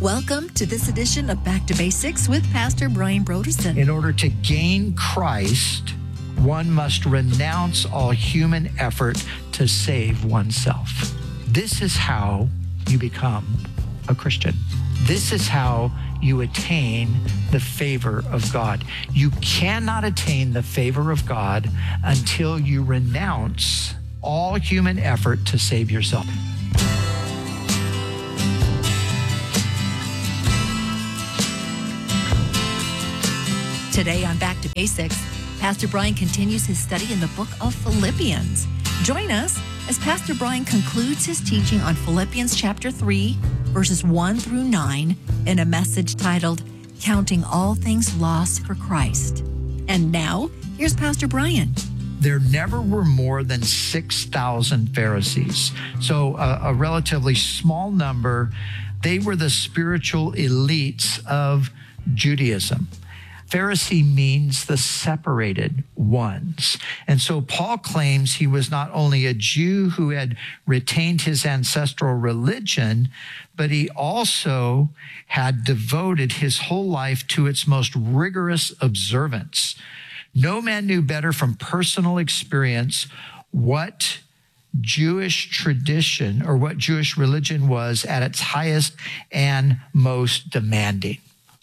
Welcome to this edition of Back to Basics with Pastor Brian Brodersen. In order to gain Christ, one must renounce all human effort to save oneself. This is how you become a Christian. This is how you attain the favor of God. You cannot attain the favor of God until you renounce all human effort to save yourself. Today on Back to Basics, Pastor Brian continues his study in the book of Philippians. Join us as Pastor Brian concludes his teaching on Philippians chapter 3, verses 1 through 9, in a message titled, Counting All Things Lost for Christ. And now, here's Pastor Brian. There never were more than 6,000 Pharisees. So a relatively small number. They were the spiritual elites of Judaism. Pharisee means the separated ones. And so Paul claims he was not only a Jew who had retained his ancestral religion, but he also had devoted his whole life to its most rigorous observance. No man knew better from personal experience what Jewish tradition or what Jewish religion was at its highest and most demanding.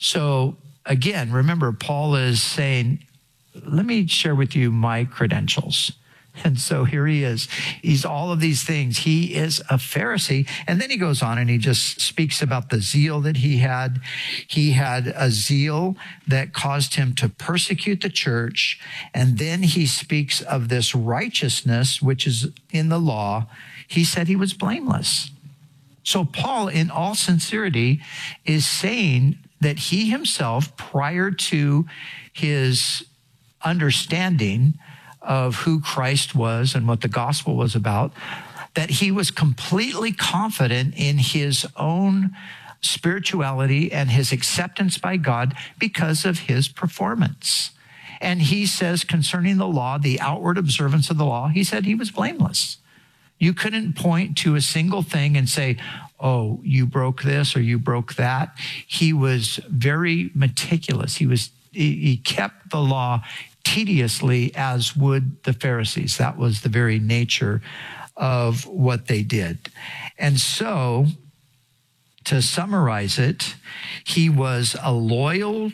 So again, remember, Paul is saying, let me share with you my credentials. And so here he is. He's all of these things. He is a Pharisee. And then he goes on and he just speaks about the zeal that he had. He had a zeal that caused him to persecute the church. And then he speaks of this righteousness, which is in the law. He said he was blameless. So Paul, in all sincerity, is saying that he himself, prior to his understanding of who Christ was and what the gospel was about, that he was completely confident in his own spirituality and his acceptance by God because of his performance. And he says concerning the law, the outward observance of the law, he said he was blameless. You couldn't point to a single thing and say, oh, you broke this or you broke that. He was very meticulous. He kept the law tediously, as would the Pharisees. That was the very nature of what they did. And so, to summarize it, he was a loyal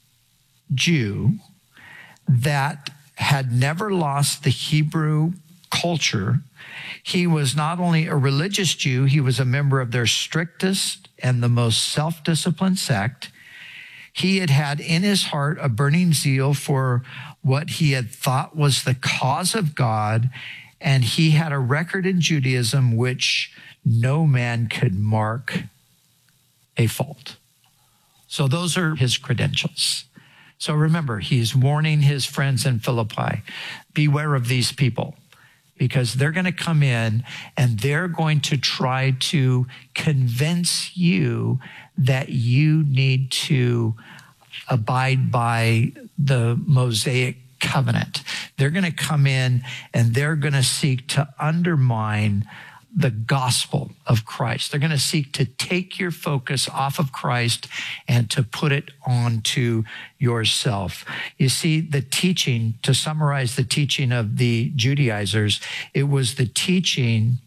Jew that had never lost the Hebrew culture. He was not only a religious Jew, he was a member of their strictest and the most self-disciplined sect. He had had in his heart a burning zeal for what he had thought was the cause of God, and he had a record in Judaism which no man could mark a fault. So those are his credentials. So remember, he's warning his friends in Philippi, beware of these people, because they're going to come in and they're going to try to convince you that you need to abide by the Mosaic covenant. They're going to come in and they're going to seek to undermine the gospel of Christ. They're going to seek to take your focus off of Christ and to put it onto yourself. You see, the teaching, to summarize the teaching of the Judaizers, it was the teaching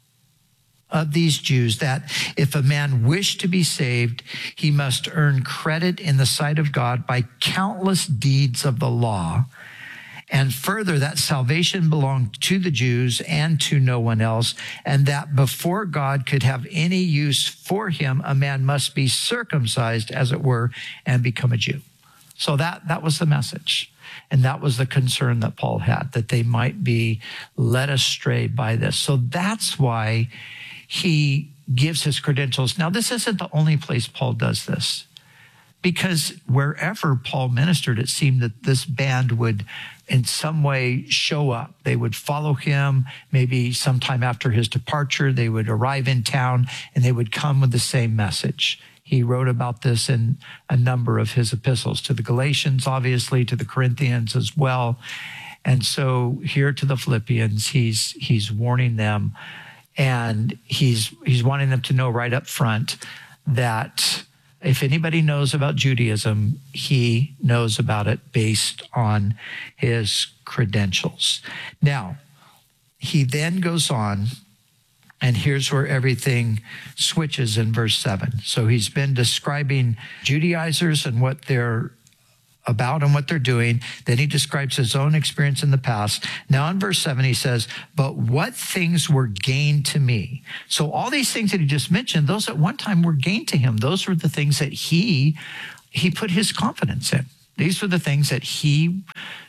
of these Jews that if a man wished to be saved, he must earn credit in the sight of God by countless deeds of the law. And further, that salvation belonged to the Jews and to no one else, and that before God could have any use for him, a man must be circumcised, as it were, and become a Jew. So that was the message. And that was the concern that Paul had, that they might be led astray by this. So that's why he gives his credentials. Now, this isn't the only place Paul does this, because wherever Paul ministered, it seemed that this band would in some way show up. They would follow him. Maybe sometime after his departure, they would arrive in town and they would come with the same message. He wrote about this in a number of his epistles, to the Galatians, obviously, to the Corinthians as well. And so here to the Philippians, he's warning them, and he's wanting them to know right up front that If anybody knows about Judaism, he knows about it based on his credentials. Now, he then goes on, and here's where everything switches in verse 7. So he's been describing Judaizers and what they're about and what they're doing. Then he describes his own experience in the past. Now in verse 7, he says, but what things were gained to me? So all these things that he just mentioned, those at one time were gained to him. Those were the things that he put his confidence in. These were the things that he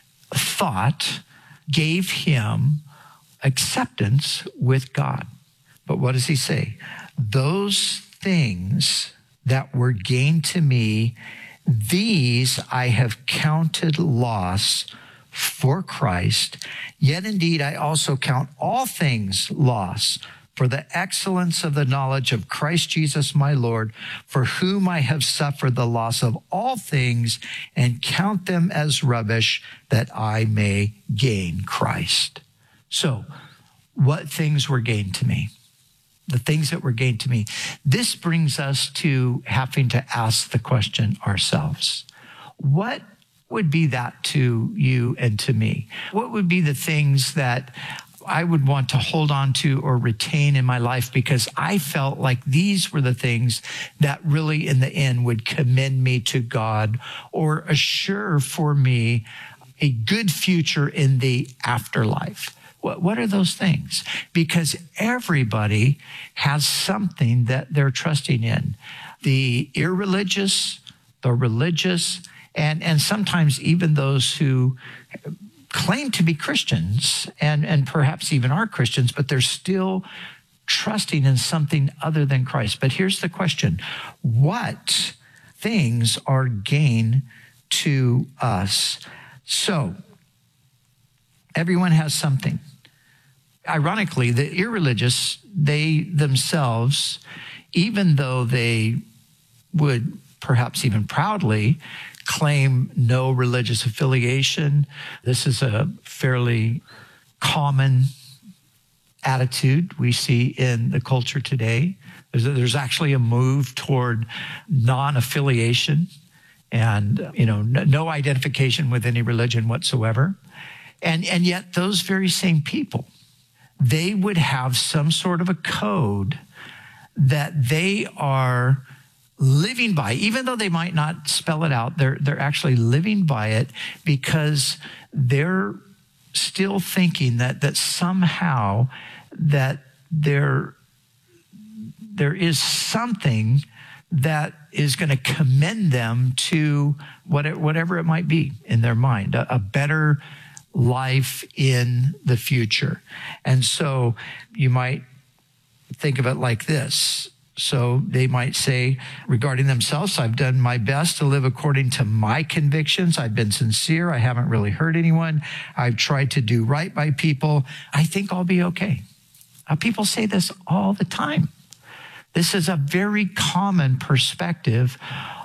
thought gave him acceptance with God. But what does he say? Those things that were gained to me, these I have counted loss for Christ. Yet indeed, I also count all things loss for the excellence of the knowledge of Christ Jesus my Lord, for whom I have suffered the loss of all things and count them as rubbish, that I may gain Christ. So, what things were gained to me? The things that were gained to me. This brings us to having to ask the question ourselves. What would be that to you and to me? What would be the things that I would want to hold on to or retain in my life because I felt like these were the things that really in the end would commend me to God or assure for me a good future in the afterlife? What are those things? Because everybody has something that they're trusting in. The irreligious, the religious, and sometimes even those who claim to be Christians and perhaps even are Christians, but they're still trusting in something other than Christ. But here's the question. What things are gain to us? So, everyone has something. Ironically, the irreligious, they themselves, even though they would perhaps even proudly claim no religious affiliation, this is a fairly common attitude we see in the culture today. There's actually a move toward non-affiliation and no identification with any religion whatsoever. And yet those very same people, they would have some sort of a code that they are living by, even though they might not spell it out. They're actually living by it because they're still thinking that somehow that there is something that is going to commend them to whatever it might be in their mind, a better life in the future. And so you might think of it like this. So they might say regarding themselves, I've done my best to live according to my convictions. I've been sincere. I haven't really hurt anyone. I've tried to do right by people. I think I'll be okay. People say this all the time. This is a very common perspective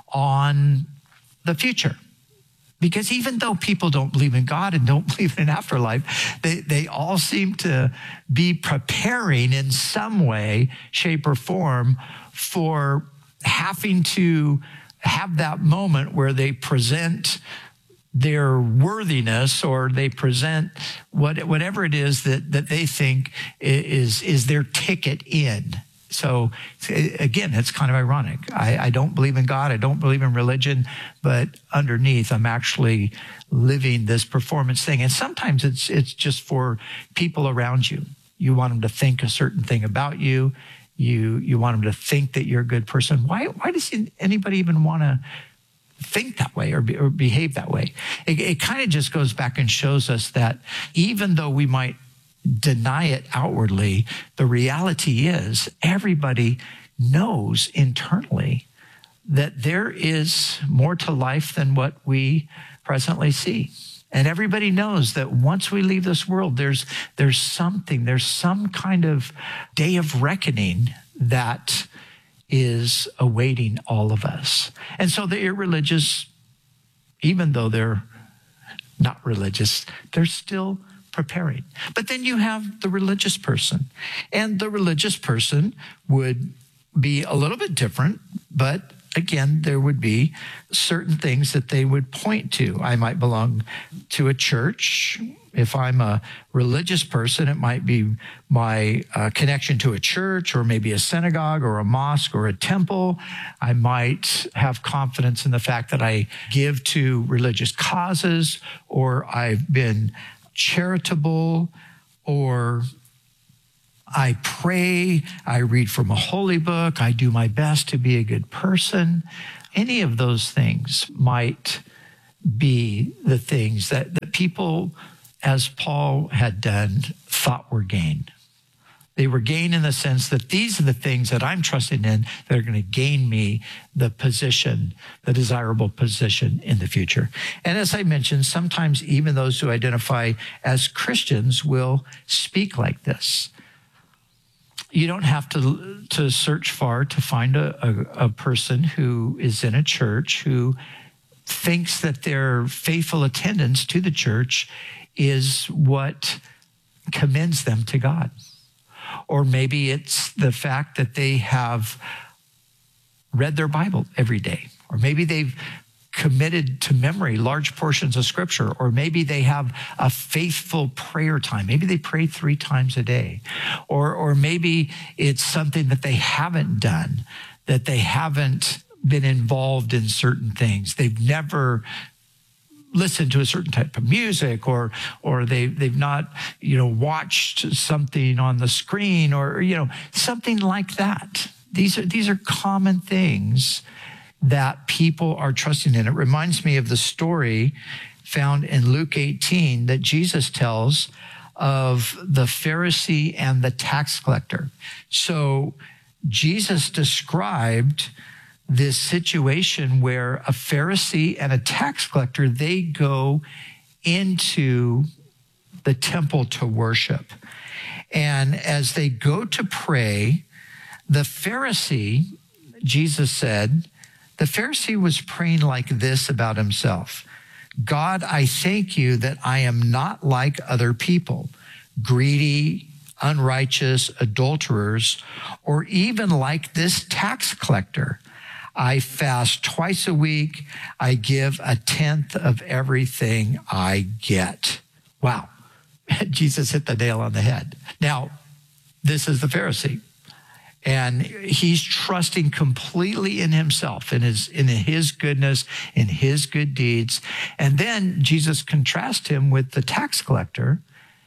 on the future. Because even though people don't believe in God and don't believe in an afterlife, they all seem to be preparing in some way, shape, or form for having to have that moment where they present their worthiness or they present whatever it is that they think is their ticket in. So again, it's kind of ironic. I don't believe in God. I don't believe in religion, but underneath, I'm actually living this performance thing. And sometimes it's just for people around you. You want them to think a certain thing about you. You want them to think that you're a good person. Why does anybody even want to think that way or behave that way? It kind of just goes back and shows us that even though we might deny it outwardly, the reality is everybody knows internally that there is more to life than what we presently see. And everybody knows that once we leave this world, there's some kind of day of reckoning that is awaiting all of us. And so the irreligious, even though they're not religious, they're still preparing. But then you have the religious person. And the religious person would be a little bit different, but again, there would be certain things that they would point to. I might belong to a church. If I'm a religious person, it might be my connection to a church or maybe a synagogue or a mosque or a temple. I might have confidence in the fact that I give to religious causes, or I've been charitable, or I pray, I read from a holy book, I do my best to be a good person. Any of those things might be the things that people, as Paul had done, thought were gain. They were gain in the sense that these are the things that I'm trusting in that are going to gain me the position, the desirable position in the future. And as I mentioned, sometimes even those who identify as Christians will speak like this. You don't have to search far to find a person who is in a church who thinks that their faithful attendance to the church is what commends them to God. Or maybe it's the fact that they have read their Bible every day. Or maybe they've committed to memory large portions of Scripture. Or maybe they have a faithful prayer time. Maybe they pray 3 times a day. Or maybe it's something that they haven't done, that they haven't been involved in certain things. They've never listened to a certain type of music, or they've not, watched something on the screen, or, something like that. These are common things that people are trusting in. It reminds me of the story found in Luke 18 that Jesus tells of the Pharisee and the tax collector. So Jesus described this situation where a Pharisee and a tax collector, they go into the temple to worship. And as they go to pray, the Pharisee, Jesus said, the Pharisee was praying like this about himself: God, I thank you that I am not like other people, greedy, unrighteous, adulterers, or even like this tax collector. I fast twice a week. I give 1/10 of everything I get. Wow. Jesus hit the nail on the head. Now, this is the Pharisee. And he's trusting completely in himself, in his goodness, in his good deeds. And then Jesus contrasts him with the tax collector.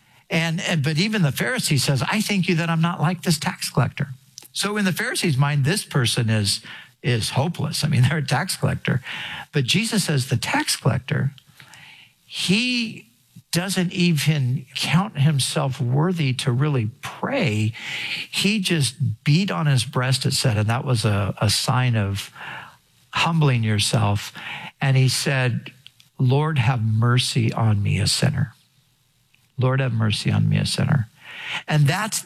But even the Pharisee says, I thank you that I'm not like this tax collector. So in the Pharisee's mind, this person is hopeless. I mean, they're a tax collector. But Jesus says the tax collector, he doesn't even count himself worthy to really pray. He just beat on his breast, it said, and that was a sign of humbling yourself. And he said, Lord, have mercy on me, a sinner. Lord, have mercy on me, a sinner. And that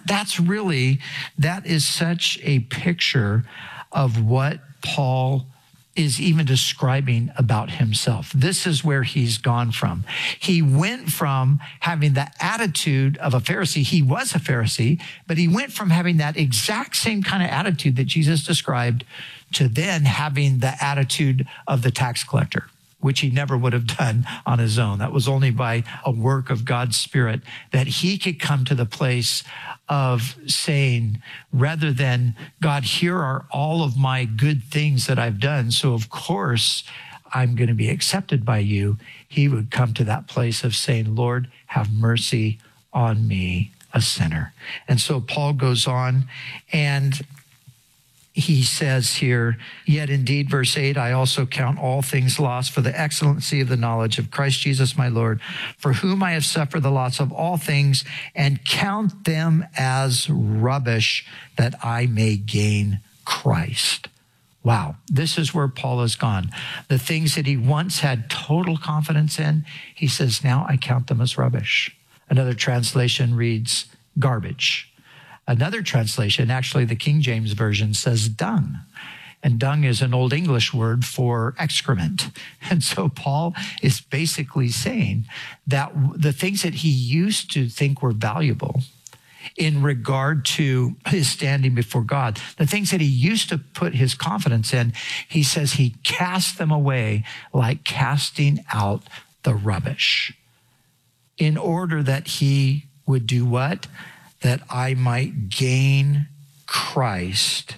is such a picture of what Paul is even describing about himself. This is where he's gone from. He went from having the attitude of a Pharisee. He was a Pharisee, but he went from having that exact same kind of attitude that Jesus described to then having the attitude of the tax collector, which he never would have done on his own. That was only by a work of God's Spirit that he could come to the place of saying, rather than, God, here are all of my good things that I've done, so of course I'm going to be accepted by you. He would come to that place of saying, Lord, have mercy on me, a sinner. And so Paul goes on and he says here, yet indeed, verse 8, I also count all things lost for the excellency of the knowledge of Christ Jesus my Lord, for whom I have suffered the loss of all things, and count them as rubbish, that I may gain Christ. Wow, this is where Paul has gone. The things that he once had total confidence in, he says, now I count them as rubbish. Another translation reads garbage. Another translation, actually the King James Version, says dung. And dung is an Old English word for excrement. And so Paul is basically saying that the things that he used to think were valuable, in regard to his standing before God. The things that he used to put his confidence in, he says he cast them away like casting out the rubbish, in order that he would do what? That I might gain Christ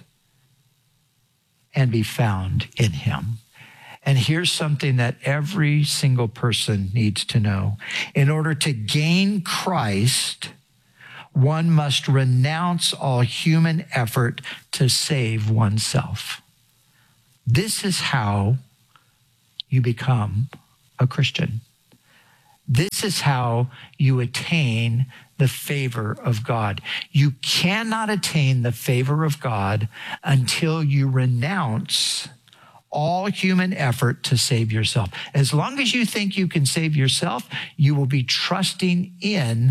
and be found in him. And here's something that every single person needs to know. In order to gain Christ, one must renounce all human effort to save oneself. This is how you become a Christian. This is how you attain the favor of God. You cannot attain the favor of God until you renounce all human effort to save yourself. As long as you think you can save yourself, you will be trusting in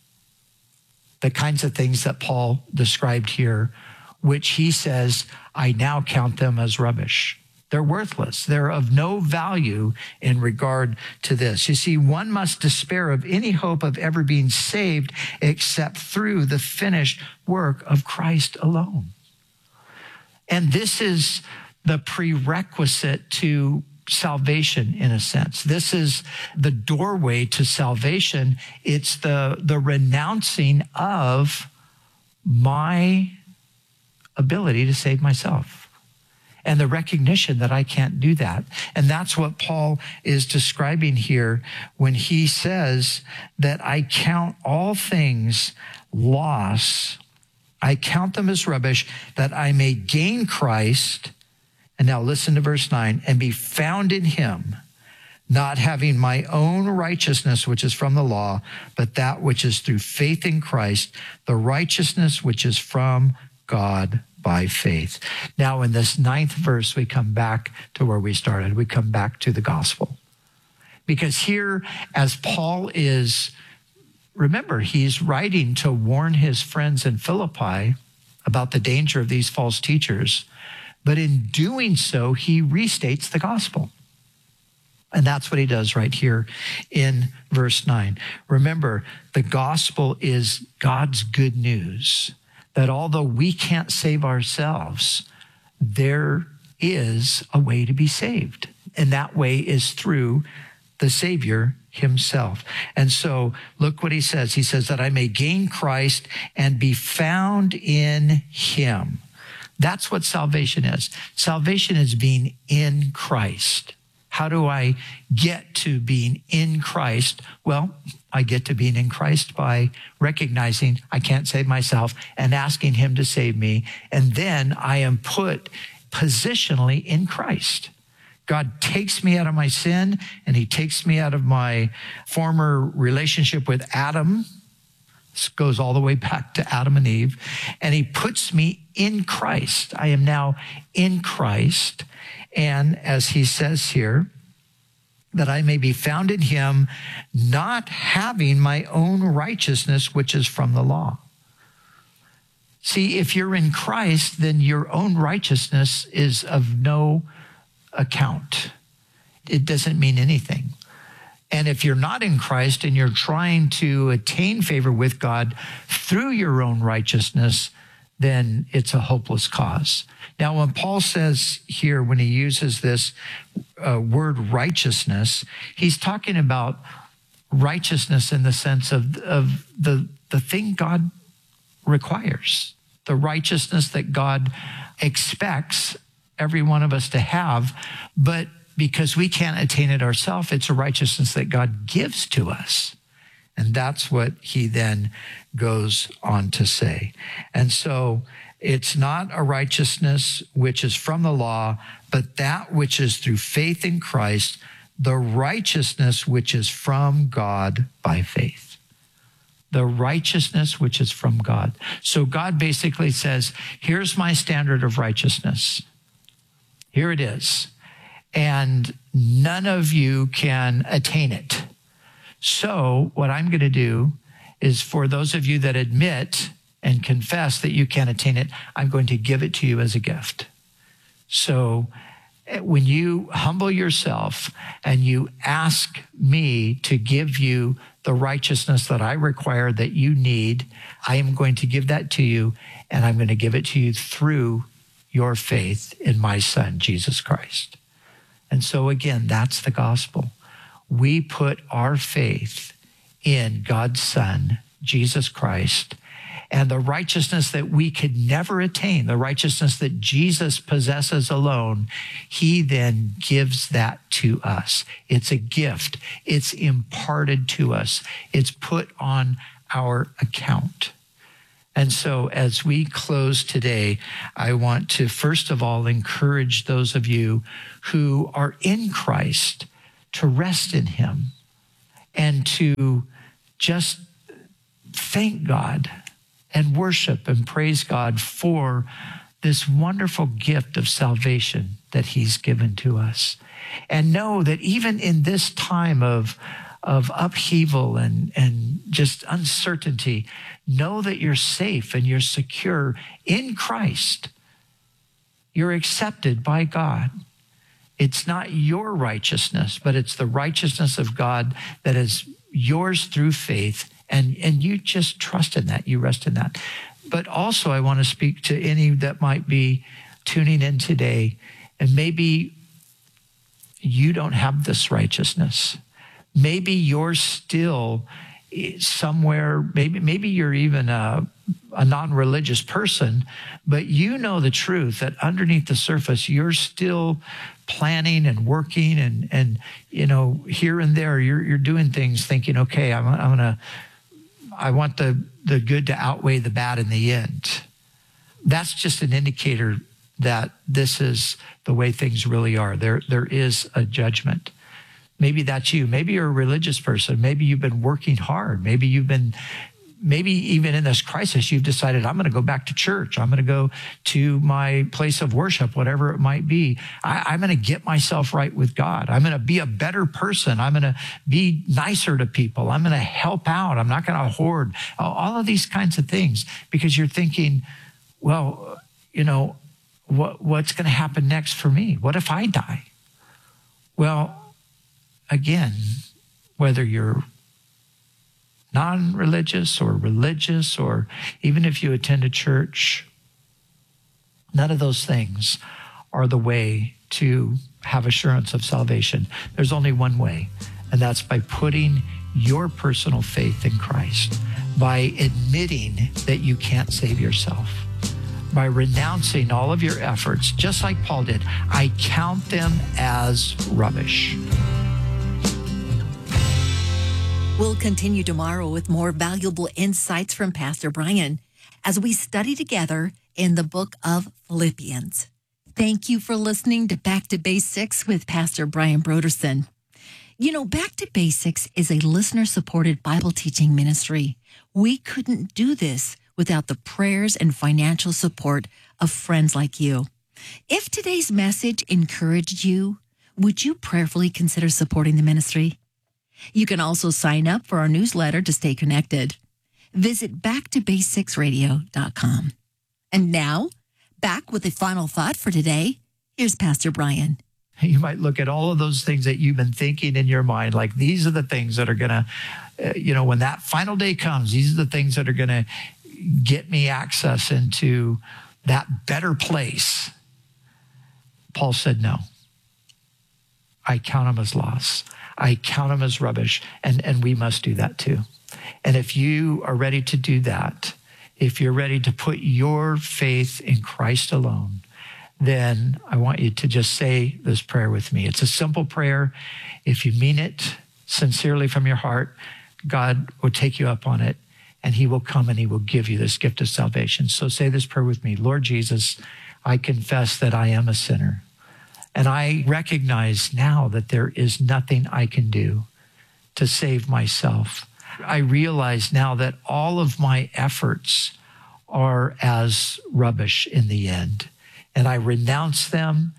the kinds of things that Paul described here, which he says, I now count them as rubbish. They're worthless. They're of no value in regard to this. You see, one must despair of any hope of ever being saved except through the finished work of Christ alone. And this is the prerequisite to salvation, in a sense. This is the doorway to salvation. It's the renouncing of my ability to save myself and the recognition that I can't do that. And that's what Paul is describing here when he says that I count all things loss. I count them as rubbish that I may gain Christ. And now listen to verse 9, and be found in him, not having my own righteousness, which is from the law, but that which is through faith in Christ, the righteousness which is from God by faith. Now in this 9th verse, we come back to where we started. We come back to the gospel. Because here, as Paul is, remember, he's writing to warn his friends in Philippi about the danger of these false teachers. But in doing so, he restates the gospel. And that's what he does right here in verse 9. Remember, the gospel is God's good news that although we can't save ourselves, there is a way to be saved. And that way is through the Savior himself. And so look what he says. He says that I may gain Christ and be found in him. That's what salvation is. Salvation is being in Christ. How do I get to being in Christ? Well, I get to being in Christ by recognizing I can't save myself and asking him to save me. And then I am put positionally in Christ. God takes me out of my sin, and he takes me out of my former relationship with Adam. This goes all the way back to Adam and Eve. And he puts me in Christ. I am now in Christ. And as he says here, that I may be found in him, not having my own righteousness, which is from the law. See, if you're in Christ, then your own righteousness is of no account. It doesn't mean anything. And if you're not in Christ and you're trying to attain favor with God through your own righteousness, then it's a hopeless cause. Now, when Paul says here, when he uses this word righteousness, he's talking about righteousness in the sense of the thing God requires, the righteousness that God expects every one of us to have, but because we can't attain it ourselves, it's a righteousness that God gives to us. And that's what he then goes on to say. And so it's not a righteousness which is from the law, but that which is through faith in Christ, the righteousness which is from God by faith. The righteousness which is from God. So God basically says, here's my standard of righteousness. Here it is. And none of you can attain it. So what I'm going to do is, for those of you that admit and confess that you can't attain it, I'm going to give it to you as a gift. So when you humble yourself and you ask me to give you the righteousness that I require that you need. I am going to give that to you, and I'm going to give it to you through your faith in my Son, Jesus Christ. And so again, that's the gospel. We put our faith in God's Son, Jesus Christ, and the righteousness that we could never attain, the righteousness that Jesus possesses alone, he then gives that to us. It's a gift. It's imparted to us. It's put on our account. And so as we close today, I want to first of all encourage those of you who are in Christ to rest in him and to just thank God and worship and praise God for this wonderful gift of salvation that he's given to us. And know that even in this time of upheaval and just uncertainty, know that you're safe and you're secure in Christ. You're accepted by God. It's not your righteousness, but it's the righteousness of God that is yours through faith. And you just trust in that. You rest in that. But also I want to speak to any that might be tuning in today, and maybe you don't have this righteousness. Maybe you're still somewhere, maybe you're even a non-religious person, but you know the truth that underneath the surface, you're still planning and working and here and there, you're doing things thinking, okay, I want the good to outweigh the bad in the end. That's just an indicator that this is the way things really are. There is a judgment. Maybe that's you. Maybe you're a religious person. Maybe you've been working hard. Maybe even in this crisis, you've decided, I'm going to go back to church. I'm going to go to my place of worship, whatever it might be. I'm going to get myself right with God. I'm going to be a better person. I'm going to be nicer to people. I'm going to help out. I'm not going to hoard. All of these kinds of things, because you're thinking, well, what's going to happen next for me? What if I die? Well, again, whether you're non-religious or religious, or even if you attend a church, none of those things are the way to have assurance of salvation. There's only one way, and that's by putting your personal faith in Christ, by admitting that you can't save yourself, by renouncing all of your efforts, just like Paul did. I count them as rubbish. We'll continue tomorrow with more valuable insights from Pastor Brian as we study together in the book of Philippians. Thank you for listening to Back to Basics with Pastor Brian Brodersen. Back to Basics is a listener-supported Bible teaching ministry. We couldn't do this without the prayers and financial support of friends like you. If today's message encouraged you, would you prayerfully consider supporting the ministry? You can also sign up for our newsletter to stay connected. Visit backtobasicsradio.com. And now, back with the final thought for today. Here's Pastor Brian. You might look at all of those things that you've been thinking in your mind, like these are the things that are going to, when that final day comes, these are the things that are going to get me access into that better place. Paul said, no. I count them as loss. I count them as rubbish, and we must do that too. And if you are ready to do that, if you're ready to put your faith in Christ alone, then I want you to just say this prayer with me. It's a simple prayer. If you mean it sincerely from your heart, God will take you up on it, and he will come and he will give you this gift of salvation. So say this prayer with me. Lord Jesus, I confess that I am a sinner. And I recognize now that there is nothing I can do to save myself. I realize now that all of my efforts are as rubbish in the end. And I renounce them.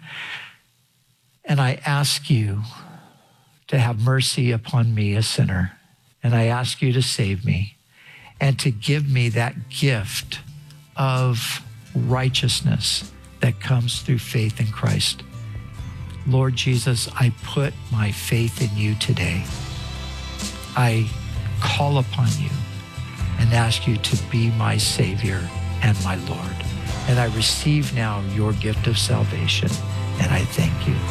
And I ask you to have mercy upon me, a sinner. And I ask you to save me and to give me that gift of righteousness that comes through faith in Christ. Lord Jesus, I put my faith in you today. I call upon you and ask you to be my Savior and my Lord. And I receive now your gift of salvation, and I thank you.